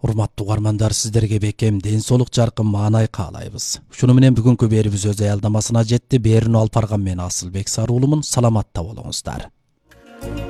Урматтуу угармандар, сиздерге бекем ден соолук жаркын маанай каалайбыз. Ушуну менен бүгүнкү берүүбүз өз аялдамасына жетти. Берүүнү алып барган мен Асылбек Саруулумун. Саламатта болуңуздар.